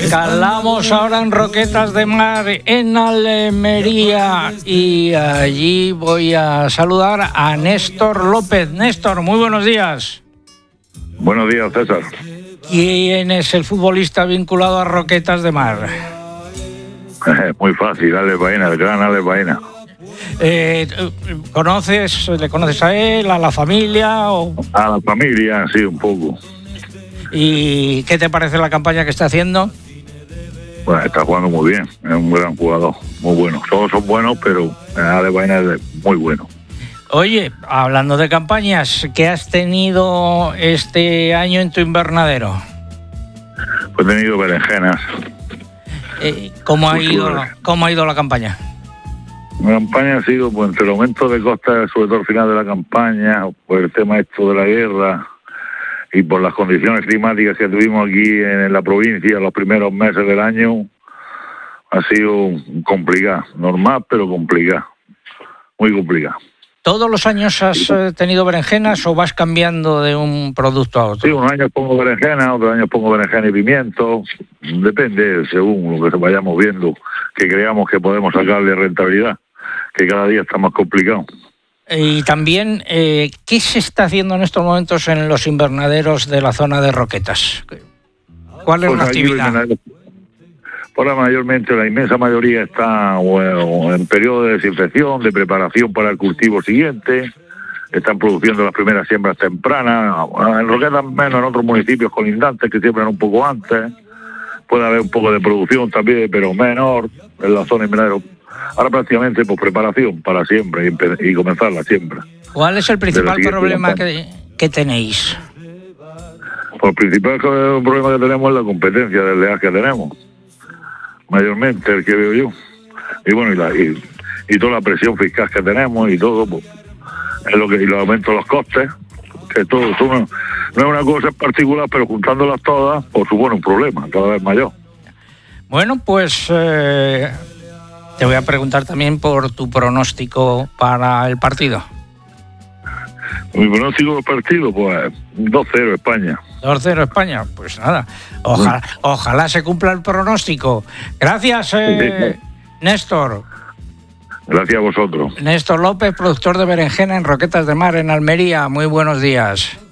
Calamos ahora en Roquetas de Mar, en Almería, y allí voy a saludar a Néstor López. Néstor, muy buenos días. Buenos días, César. ¿Quién es el futbolista vinculado a Roquetas de Mar? Muy fácil, Alex Baena, el gran Alex Baena. ¿Le conoces a él, a la familia? A la familia, sí, un poco. ¿Y qué te parece la campaña que está haciendo? Bueno, está jugando muy bien, es un gran jugador, muy bueno. Todos son buenos, pero Alex Baena es muy bueno. Oye, hablando de campañas, ¿qué has tenido este año en tu invernadero? Pues he tenido berenjenas. ¿Cómo ha ido la campaña? La campaña ha sido, pues, entre el aumento de costas, sobre todo al final de la campaña, por el tema esto de la guerra y por las condiciones climáticas que tuvimos aquí en la provincia los primeros meses del año, ha sido complicado, normal pero complicado, muy complicado. ¿Todos los años has tenido berenjenas o vas cambiando de un producto a otro? Sí, unos años pongo berenjena, otros años pongo berenjena y pimiento. Depende, según lo que vayamos viendo, que creamos que podemos sacarle rentabilidad, que cada día está más complicado. Y también, ¿qué se está haciendo en estos momentos en los invernaderos de la zona de Roquetas? ¿Cuál es la actividad? Ahora mayormente, la inmensa mayoría está en periodo de desinfección, de preparación para el cultivo siguiente. Están produciendo las primeras siembras tempranas. En Roquetas menos, en otros municipios colindantes que siembran un poco antes. Puede haber un poco de producción también, pero menor en la zona invernadero. Ahora prácticamente por preparación para siembra y comenzar la siembra. ¿Cuál es el principal problema que tenéis? Pues el principal problema que tenemos es la competencia del leal que tenemos. Mayormente el que veo yo, y bueno, y toda la presión fiscal que tenemos y todo, pues, es lo que, y los aumentos de los costes, que todo eso no es una cosa en particular, pero juntándolas todas, pues supone un problema cada vez mayor. Bueno, pues te voy a preguntar también por tu pronóstico para el partido. Mi pronóstico del partido, pues 2-0 España. 2-0 España, pues nada, ojalá se cumpla el pronóstico. Gracias, Néstor. Gracias a vosotros. Néstor López, productor de berenjena en Roquetas de Mar, en Almería. Muy buenos días.